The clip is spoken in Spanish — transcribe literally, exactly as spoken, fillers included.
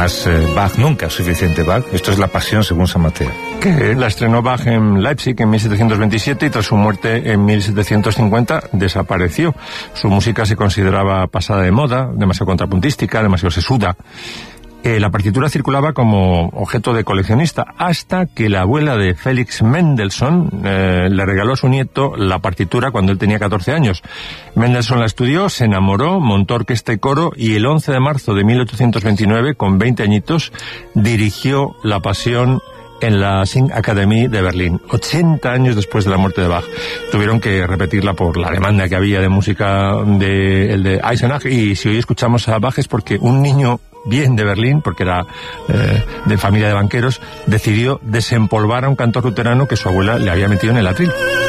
Además, eh, Bach nunca es suficiente. Bach, esto es la pasión según San Mateo. Que la estrenó Bach en Leipzig en mil setecientos veintisiete y tras su muerte en mil setecientos cincuenta desapareció. Su música se consideraba pasada de moda, demasiado contrapuntística, demasiado sesuda. Eh, la partitura circulaba como objeto de coleccionista hasta que la abuela de Felix Mendelssohn eh, le regaló a su nieto la partitura cuando él tenía catorce años. Mendelssohn la estudió, se enamoró, montó orquesta y coro y el once de marzo de mil ochocientos veintinueve, con veinte añitos, dirigió La Pasión en la Singakademie de Berlín, ochenta años después de la muerte de Bach. Tuvieron que repetirla por la demanda que había de música de, el de Eisenach, y si hoy escuchamos a Bach es porque un niño bien de Berlín, porque era eh, de familia de banqueros, decidió desempolvar a un cantor luterano que su abuela le había metido en el atril.